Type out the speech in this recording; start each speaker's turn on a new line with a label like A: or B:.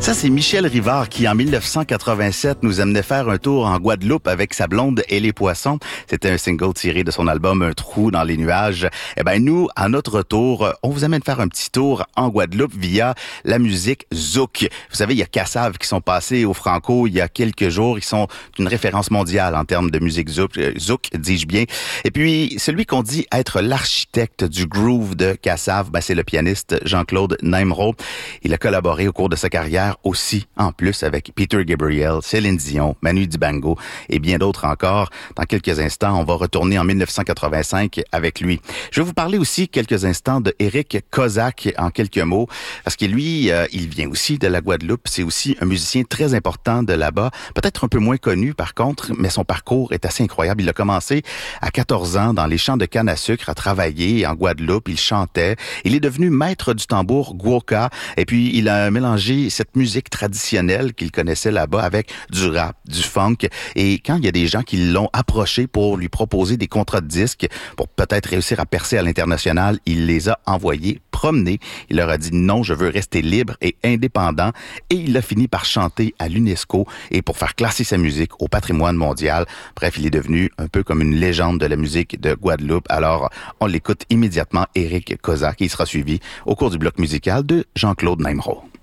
A: Ça, c'est Michel Rivard qui, en 1987, nous amenait faire un tour en Guadeloupe avec sa blonde et les poissons. C'était un single tiré de son album Un trou dans les nuages. Eh ben, nous, à notre retour, on vous amène faire un petit tour en Guadeloupe via la musique Zouk. Vous savez, il y a Kassav qui sont passés au Franco il y a quelques jours. Ils sont une référence mondiale en termes de musique Zouk, dis-je bien. Et puis, celui qu'on dit être l'architecte du groove de Kassav, ben, c'est le pianiste Jean-Claude Naimro. Il a collaboré au cours de sa carrière aussi, en plus, avec Peter Gabriel, Céline Dion, Manu Dibango et bien d'autres encore. Dans quelques instants, on va retourner en 1985 avec lui. Je vais vous parler aussi quelques instants de Éric Kozak en quelques mots, parce que lui, il vient aussi de la Guadeloupe. C'est aussi un musicien très important de là-bas, peut-être un peu moins connu par contre, mais son parcours est assez incroyable. Il a commencé à 14 ans dans les champs de canne à sucre à travailler en Guadeloupe. Il chantait. Il est devenu maître du tambour Gwoka et puis il a mélangé cette musique traditionnelle qu'il connaissait là-bas avec du rap, du funk. Et quand il y a des gens qui l'ont approché pour lui proposer des contrats de disques, pour peut-être réussir à percer à l'international, il les a envoyés promener. Il leur a dit non, je veux rester libre et indépendant. Et il a fini par chanter à l'UNESCO et pour faire classer sa musique au patrimoine mondial. Bref, il est devenu un peu comme une légende de la musique de Guadeloupe. Alors, on l'écoute immédiatement, Éric Kozak, qui sera suivi au cours du bloc musical de Jean-Claude Naimro.